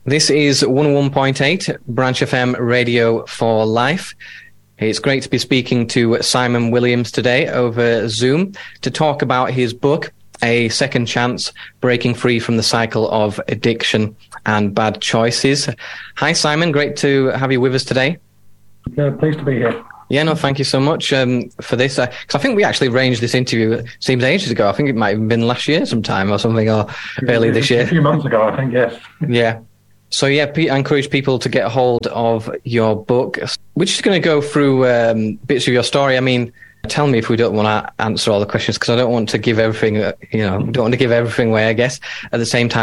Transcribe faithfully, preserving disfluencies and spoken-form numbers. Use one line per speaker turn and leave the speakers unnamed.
This is one oh one point eight Branch F M Radio for Life. It's great to be speaking to Simon Williams today over Zoom to talk about his book, A Second Chance, Breaking Free from the Cycle of Addiction and Bad Choices. Hi, Simon. Great to have you with us today.
Yeah, pleased to be here.
Yeah, no, thank you so much um, for this. Because uh, I think we actually arranged this interview, it seems ages ago. I think it might have been last year sometime or something, or early this year.
A few months ago, I think, yes.
Yeah. So, yeah, I encourage people to get a hold of your book. We're just going to go through um, bits of your story. I mean, tell me if we don't want to answer all the questions, because I don't want to give everything, uh, you know, don't want to give everything away, I guess. At the same time,